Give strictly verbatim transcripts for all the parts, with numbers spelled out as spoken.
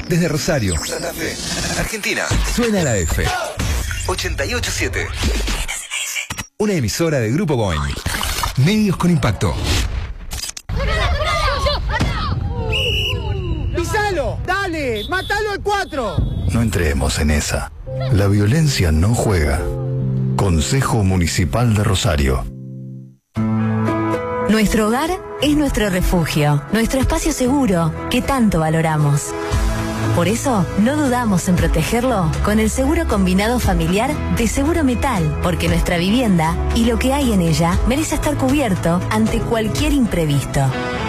Desde Rosario, Santa Fe, Argentina, suena la F. ochenta y ocho punto siete. Una emisora de Grupo Boing. Medios con impacto. ¡Pisalo! ¡Dale! ¡Mátalo al cuatro! No entremos en esa. La violencia no juega. Consejo Municipal de Rosario. Nuestro hogar es nuestro refugio, nuestro espacio seguro que tanto valoramos. Por eso, no dudamos en protegerlo con el seguro combinado familiar de Seguro Metal, porque nuestra vivienda y lo que hay en ella merece estar cubierto ante cualquier imprevisto.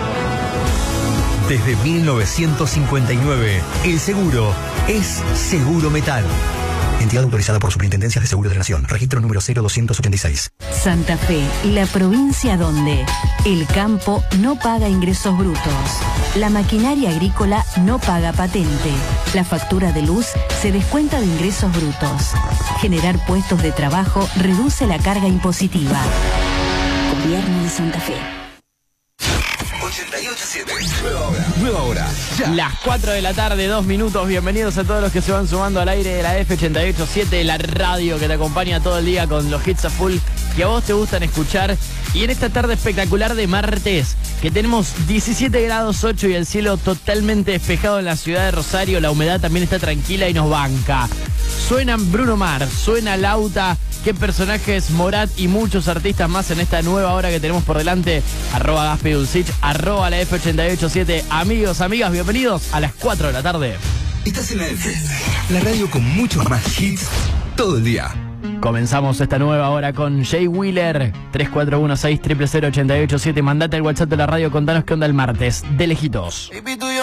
Desde mil novecientos cincuenta y nueve, el seguro es Seguro Metal. Entidad autorizada por Superintendencias de Seguros de la Nación. Registro número cero doscientos ochenta y seis. Santa Fe, la provincia donde el campo no paga ingresos brutos. La maquinaria agrícola no paga patente. La factura de luz se descuenta de ingresos brutos. Generar puestos de trabajo reduce la carga impositiva. Gobierno de Santa Fe. ochenta y ocho punto siete. Nueva hora. Nueva hora. Ya. Las cuatro de la tarde, dos minutos. Bienvenidos a todos los que se van sumando al aire de la F ochenta y ocho punto siete, la radio que te acompaña todo el día con los hits a full que a vos te gustan escuchar. Y en esta tarde espectacular de martes, que tenemos diecisiete grados ocho y el cielo totalmente despejado en la ciudad de Rosario, la humedad también está tranquila y nos banca. Suenan Bruno Mars, suena Lauta, qué personajes, Morat y muchos artistas más en esta nueva hora que tenemos por delante. Arroba Gaspi Dulcich, arroba la F ochenta y ocho punto siete. Amigos, amigas, bienvenidos a las cuatro de la tarde. Estás en la F, la radio con muchos más hits todo el día. Comenzamos esta nueva hora con Jay Wheeler. Tres cuatro uno seis cero cero cero ocho ocho siete. Mandate el WhatsApp de la radio, contanos qué onda el martes de lejitos.